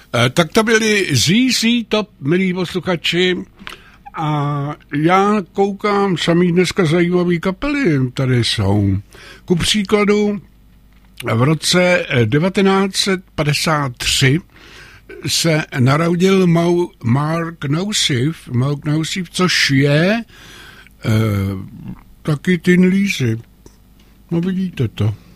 Tak to byli ZZ Top, milí posluchači. A já koukám, samý dneska zajímavý kapely tady jsou. Ku příkladu v roce 1953 se narodil Mark Nosif, což je taky Tin Lizzy. No vidíte to.